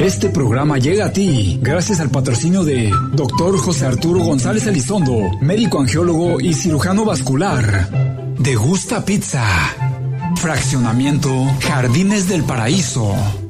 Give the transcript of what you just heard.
Este programa llega a ti gracias al patrocinio de Dr. José Arturo González Elizondo, médico angiólogo y cirujano vascular. Degusta Pizza. Fraccionamiento Jardines del Paraíso.